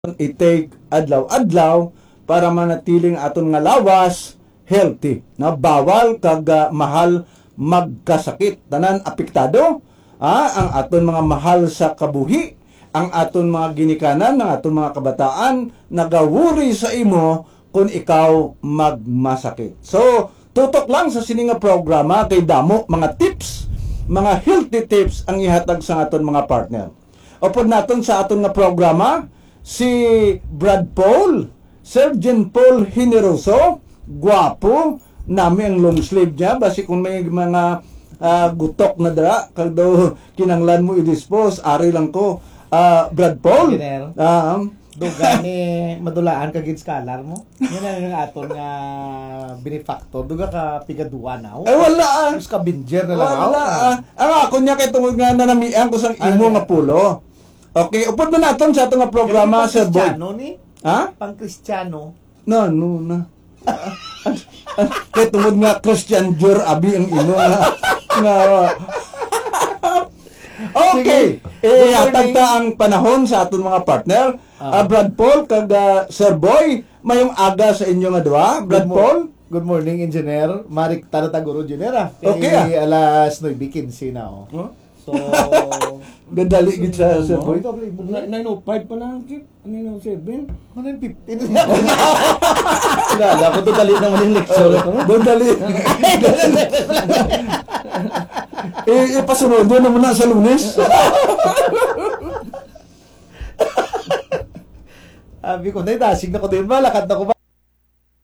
i-take adlaw-adlaw para manatiling aton nga lawas healthy. Na bawal kag mahal magkasakit. Tanan apektado ang aton mga mahal sa kabuhi, ang aton mga ginikanan, ang aton mga kabataan nagawuri sa imo kung ikaw magmasakit. So, tutok lang sa sininga programa kay damo mga tips, mga healthy tips ang ihatag sa aton mga partner. Upod naton sa aton nga programa si Brad Paul, Surgeon Paul Generoso, gwapo, nami ang long sleeve niya, basi kung may mga gutok na dara, kag daw kinanglan mo i-dispose, ari lang ko. Brad Paul, duga ni madulaan kagid scholar mo. Yan ang aton nga benefactor. Duga ka pigaduan na. Ay wala. Mas ka binger na lang. Wala. Ang ako niya kay tungod nga nanamian ko sang imo nga pulo. Okay, upod na naton sa atong nga programa Sir Boy. Kristyano ni? Ha? Pang Kristyano. No. Kay tungod nga Christian Dior abi ang imo nga. Okay. Hatag ta ang panahon sa aton mga partner. Brad Paul kag Sir Boy, mayong aga sa inyo nga duha. Brad Paul. Good morning, engineer. Marik Tarataguro, engineer. Okay. Alas 9:15 na. So, Gadali gid sa Sir Boy. 905 pa lang, Kip. 907. 9:15. Wala, ako to dali naman yung lecture. Doon dali. Ipasunod doon naman na sa Lunes. Abi ko, dasig na ko din. Malakad na ko ba?